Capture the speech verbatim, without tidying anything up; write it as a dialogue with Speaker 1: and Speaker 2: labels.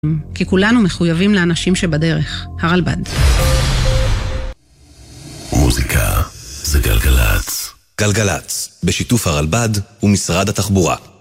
Speaker 1: כי כולנו מחויבים לאנשים שבדרך. הרלב"ד.
Speaker 2: מוזיקה זה גלגלץ.
Speaker 3: גלגלץ, בשיתוף הרלב"ד ומשרד התחבורה.